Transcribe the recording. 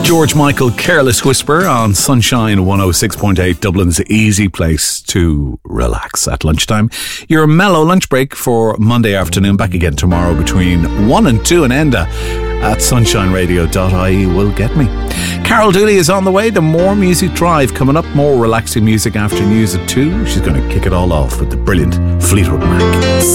George Michael, Careless Whisper on Sunshine 106.8, Dublin's easy place to relax at lunchtime. Your mellow lunch break for Monday afternoon. Back again tomorrow between 1 and 2 and Enda at sunshineradio.ie will get me. Carol Dooley is on the way. The More Music Drive coming up. More relaxing music after news at 2. She's going to kick it all off with the brilliant Fleetwood Mac.